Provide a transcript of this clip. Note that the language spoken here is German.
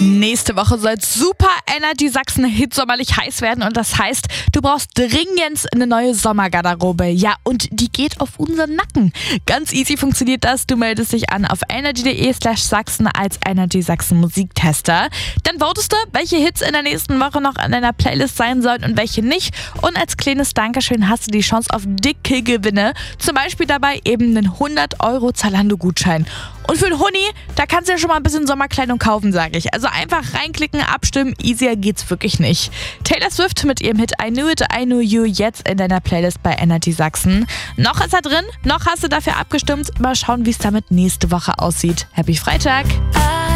Nächste Woche soll Super Energy Sachsen Hit sommerlich heiß werden und das heißt, du brauchst dringend eine neue Sommergarderobe. Ja, und die geht auf unseren Nacken. Ganz easy funktioniert das. Du meldest dich an auf energy.de/Sachsen als Energy Sachsen Musiktester. Dann votest du, welche Hits in der nächsten Woche noch an deiner Playlist sein sollen und welche nicht. Und als kleines Dankeschön hast du die Chance auf dicke Gewinne. Zum Beispiel dabei eben einen 100€ Zalando-Gutschein. Und für einen Huni, da kannst du ja schon mal ein bisschen Sommerkleidung kaufen, sage ich. Also einfach reinklicken, abstimmen, easier geht's wirklich nicht. Taylor Swift mit ihrem Hit I Knew It, I Knew You jetzt in deiner Playlist bei Energy Sachsen. Noch ist er drin, noch hast du dafür abgestimmt. Mal schauen, wie es damit nächste Woche aussieht. Happy Freitag!